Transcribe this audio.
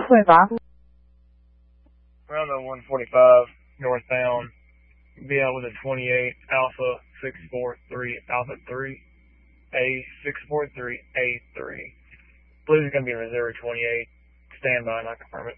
会吧。 We're on the 145 northbound, BL with a 28 Alpha 643 Alpha 3 A 643 A3. Believe it's going to be Missouri 28. Stand by, not confirm it.